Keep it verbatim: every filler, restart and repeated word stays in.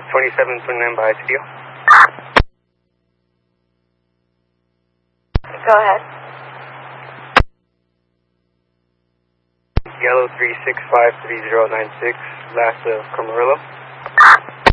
twenty-seven twenty-nine by Steel. Go ahead. Yellow three six five three zero nine six, last of Camarillo.